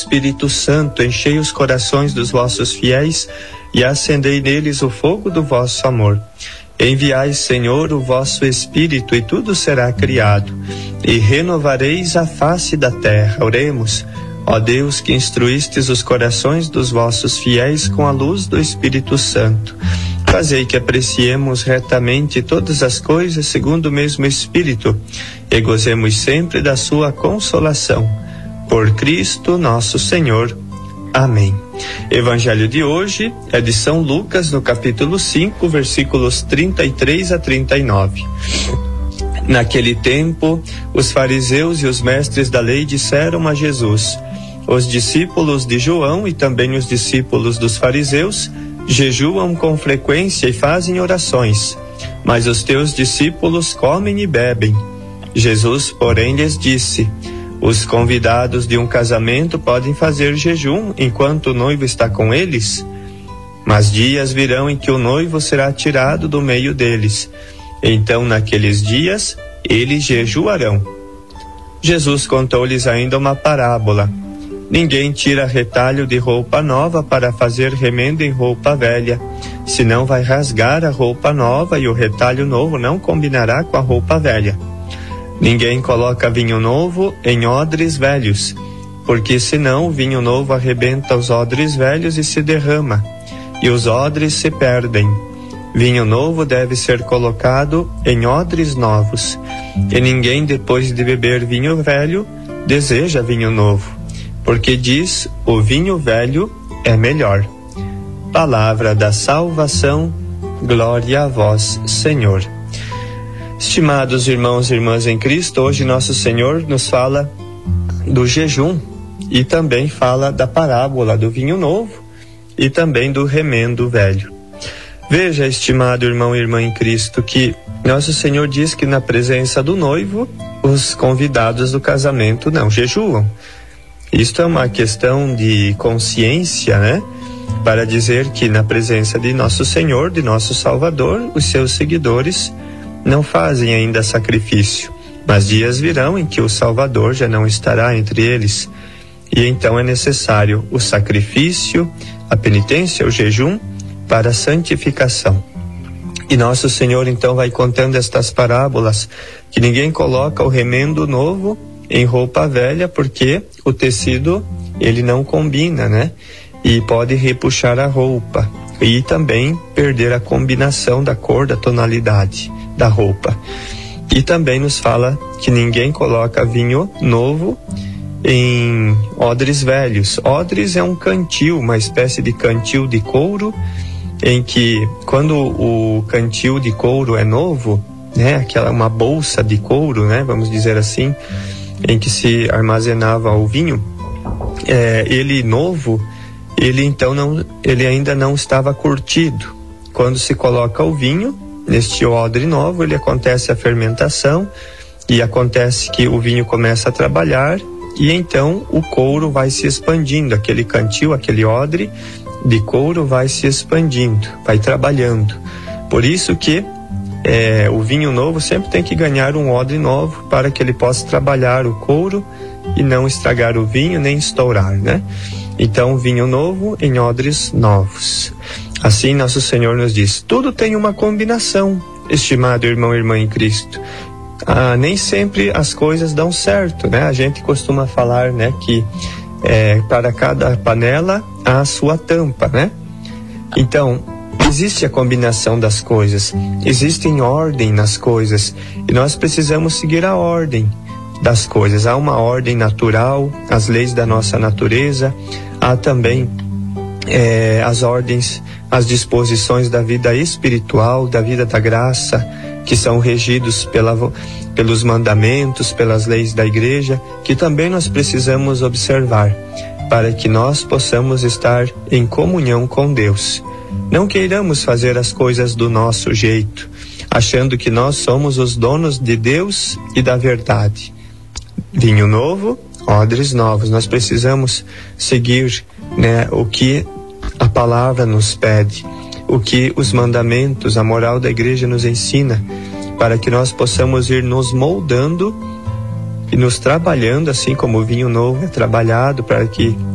Espírito Santo, enchei os corações dos vossos fiéis e acendei neles o fogo do vosso amor. Enviai, Senhor, o vosso Espírito, e tudo será criado, e renovareis a face da terra. Oremos. Ó Deus, que instruístes os corações dos vossos fiéis com a luz do Espírito Santo, fazei que apreciemos retamente todas as coisas segundo o mesmo Espírito, e gozemos sempre da sua consolação. Por Cristo nosso Senhor. Amém. Evangelho de hoje é de São Lucas, no capítulo 5, versículos 33 a 39. Naquele tempo, os fariseus e os mestres da lei disseram a Jesus: os discípulos de João e também os discípulos dos fariseus jejuam com frequência e fazem orações, mas os teus discípulos comem e bebem. Jesus, porém, lhes disse: os convidados de um casamento podem fazer jejum enquanto o noivo está com eles? Mas dias virão em que o noivo será tirado do meio deles. Então, naqueles dias, eles jejuarão. Jesus contou-lhes ainda uma parábola. Ninguém tira retalho de roupa nova para fazer remendo em roupa velha, senão vai rasgar a roupa nova e o retalho novo não combinará com a roupa velha. Ninguém coloca vinho novo em odres velhos, porque senão o vinho novo arrebenta os odres velhos e se derrama, e os odres se perdem. Vinho novo deve ser colocado em odres novos, e ninguém, depois de beber vinho velho, deseja vinho novo, porque diz: o vinho velho é melhor. Palavra da salvação, glória a vós, Senhor. Estimados irmãos e irmãs em Cristo, hoje nosso Senhor nos fala do jejum e também fala da parábola do vinho novo e também do remendo velho. Veja, estimado irmão e irmã em Cristo, que nosso Senhor diz que na presença do noivo, os convidados do casamento não jejuam. Isto é uma questão de consciência, né? Para dizer que na presença de nosso Senhor, de nosso Salvador, os seus seguidores não fazem ainda sacrifício, mas dias virão em que o Salvador já não estará entre eles, e então é necessário o sacrifício, a penitência, o jejum para a santificação. E nosso Senhor então vai contando estas parábolas, que ninguém coloca o remendo novo em roupa velha, porque o tecido ele não combina, né? E pode repuxar a roupa e também perder a combinação da cor, da tonalidade da roupa. E também nos fala que ninguém coloca vinho novo em odres velhos. Odres é um cantil, uma espécie de cantil de couro, em que quando o cantil de couro é novo, né, uma bolsa de couro, né, vamos dizer assim, em que se armazenava o vinho, ele novo, ele ainda não estava curtido. Quando se coloca o vinho neste odre novo, ele acontece a fermentação e acontece que o vinho começa a trabalhar, e então o couro vai se expandindo, aquele cantil, aquele odre de couro vai se expandindo, vai trabalhando. Por isso que o vinho novo sempre tem que ganhar um odre novo para que ele possa trabalhar o couro e não estragar o vinho nem estourar, né? Então, vinho novo em odres novos. Assim, nosso Senhor nos diz: tudo tem uma combinação, estimado irmão e irmã em Cristo. Nem sempre as coisas dão certo, né? A gente costuma falar, né, que para cada panela há a sua tampa, né? Então, existe a combinação das coisas, existe ordem nas coisas, e nós precisamos seguir a ordem das coisas. Há uma ordem natural, as leis da nossa natureza, há também as ordens, as disposições da vida espiritual, da vida da graça, que são regidos pelos mandamentos, pelas leis da igreja, que também nós precisamos observar, para que nós possamos estar em comunhão com Deus. Não queiramos fazer as coisas do nosso jeito, achando que nós somos os donos de Deus e da verdade. Vinho novo, odres novos. Nós precisamos seguir, né, o que a palavra nos pede, o que os mandamentos, a moral da igreja nos ensina, para que nós possamos ir nos moldando e nos trabalhando, assim como o vinho novo é trabalhado, para que